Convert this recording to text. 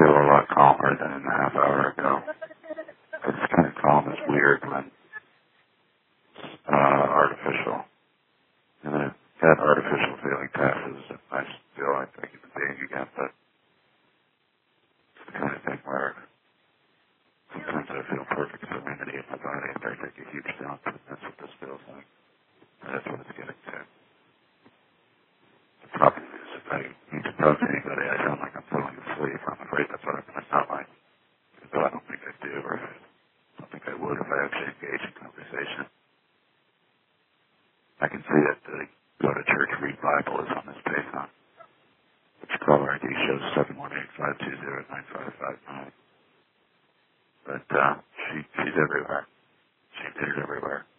feel a lot calmer than a half hour ago. It's kind of calm is weird when artificial. And then that artificial feeling passes, and I feel like a human being again, but it's the kind of thing where sometimes I feel perfect serenity in my body after I take a huge dump, and that's what this feels like. And that's what it's getting to. The problem is, if I need to talk to anybody, I sound like I'm falling asleep. I'm afraid that's what I'm going to sound like. Though I don't think I do, or I don't think I would if I actually engage in conversation. I can see that the Go to Church Read Bible is on this page, huh? Which caller ID shows 718-520-9559. But she's everywhere. She appears everywhere.